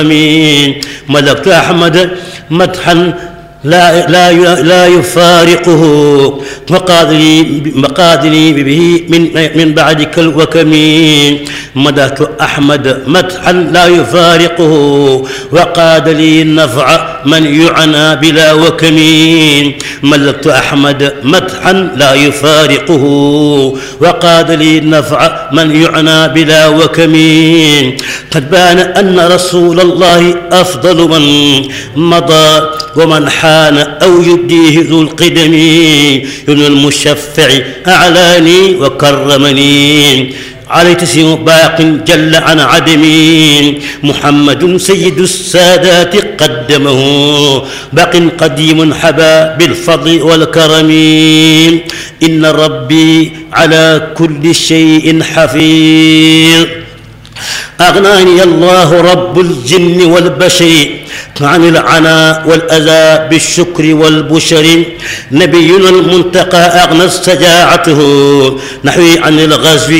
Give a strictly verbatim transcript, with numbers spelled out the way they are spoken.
ملكت أحمد مدحا لا لا لا يفارقه مقادري مقادري به من من بعدك الوكم. مدحت أحمد مدحا لا يفارقه وقاد لي النفع من يعنى بلا وكم. ملكت أحمد مدحا لا يفارقه وقاد لي النفع من يعنى بلا وكم. قد بان أن رسول الله أفضل من مضى ومن حان أو يديه ذو القدم. ابن المشفع أعلاني وكرمني عليه تسيم باق جل عن عدمي. محمد سيد السادات قدمه باق قديم حبا بالفضل والكرم. إن ربي على كل شيء حفيظ. أغناني الله رب الجن والبشر عن العناء والأذى بالشكر والبشر. نبينا المنتقى أغنى استجاعته نحوي عن الغزو